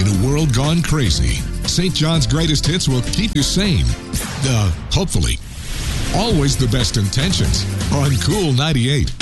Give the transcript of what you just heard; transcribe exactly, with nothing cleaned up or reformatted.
in a world gone crazy, Saint John's Greatest Hits will keep you sane. Uh, hopefully. Always the best intentions on Cool ninety-eight.